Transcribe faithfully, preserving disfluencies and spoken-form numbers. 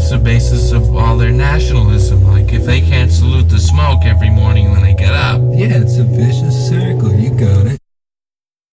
the basis of all their nationalism. Like, if they can't salute the smoke every morning when they get up. Yeah, it's a vicious circle. You got it.